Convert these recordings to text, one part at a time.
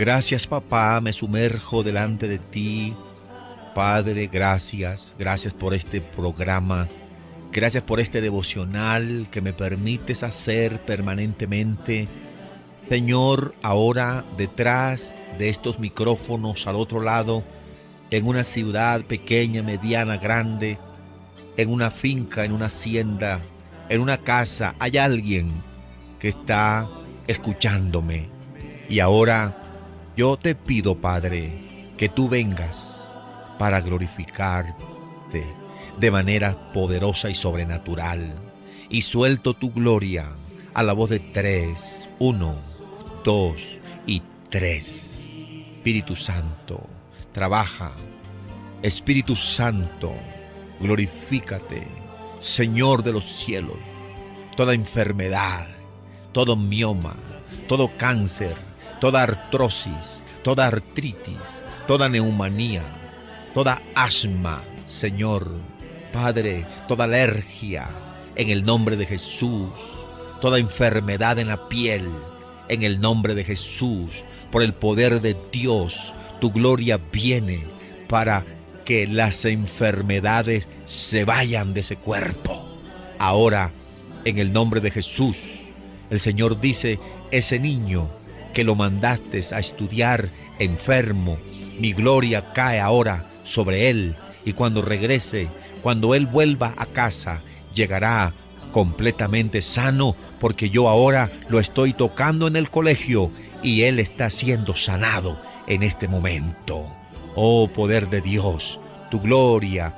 Gracias, papá, me sumerjo delante de ti. Padre, gracias. Gracias por este programa. Gracias por este devocional que me permites hacer permanentemente. Señor, ahora detrás de estos micrófonos al otro lado, en una ciudad pequeña, mediana, grande, en una finca, en una hacienda, en una casa, hay alguien que está escuchándome. Y ahora yo te pido, Padre, que tú vengas para glorificarte de manera poderosa y sobrenatural. Y suelto tu gloria a la voz de tres: 1, 2 y 3. Espíritu Santo, trabaja. Espíritu Santo, glorifícate. Señor de los cielos, toda enfermedad, todo mioma, todo cáncer, toda artrosis, toda artritis, toda neumonía, toda asma, Señor, Padre, toda alergia, en el nombre de Jesús, toda enfermedad en la piel, en el nombre de Jesús, por el poder de Dios, tu gloria viene para que las enfermedades se vayan de ese cuerpo. Ahora, en el nombre de Jesús, el Señor dice: ese niño que lo mandaste a estudiar enfermo, mi gloria cae ahora sobre él, y cuando regrese, cuando él vuelva a casa, llegará completamente sano, porque yo ahora lo estoy tocando en el colegio y él está siendo sanado en este momento. Oh, poder de Dios, tu gloria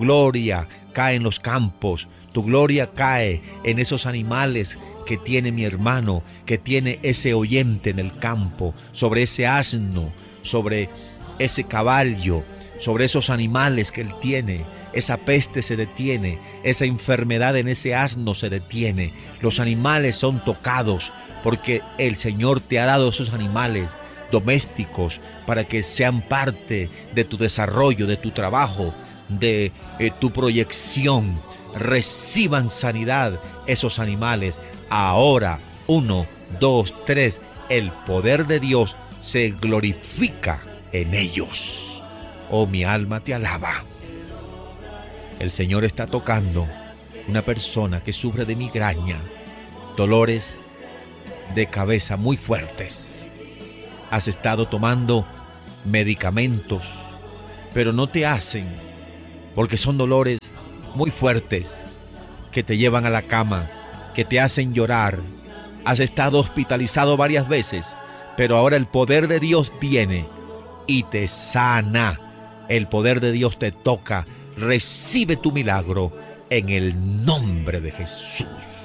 cae en los campos, tu gloria cae en esos animales que tiene mi hermano, que tiene ese oyente en el campo, sobre ese asno, sobre ese caballo, sobre esos animales que él tiene. Esa peste se detiene, esa enfermedad en ese asno se detiene. Los animales son tocados porque el Señor te ha dado esos animales domésticos para que sean parte de tu desarrollo, de tu trabajo, de tu proyección. Reciban sanidad esos animales. Ahora, 1, 2, 3, el poder de Dios se glorifica en ellos. Oh, mi alma te alaba. El Señor está tocando una persona que sufre de migraña, dolores de cabeza muy fuertes. Has estado tomando medicamentos, pero no te hacen, porque son dolores muy fuertes que te llevan a la cama, que te hacen llorar. Has estado hospitalizado varias veces, pero ahora el poder de Dios viene y te sana. El poder de Dios te toca. Recibe tu milagro en el nombre de Jesús.